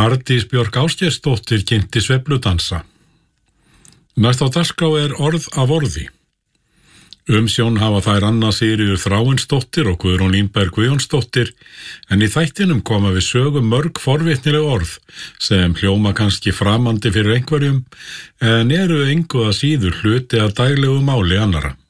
Arndís Björk Ásgeirsdóttir kynnti sveifludansa. Næst á dagskrá orð af orði. Umsjón hafa þær Anna Sigríður Þráinsdóttir og Guðrún Línberg Guðjónsdóttir, en í þættinum koma við sögu mörg forvitnileg orð sem hljóma kannski framandi fyrir einhverjum, en eru engu að síður hluti af daglegu máli annarra.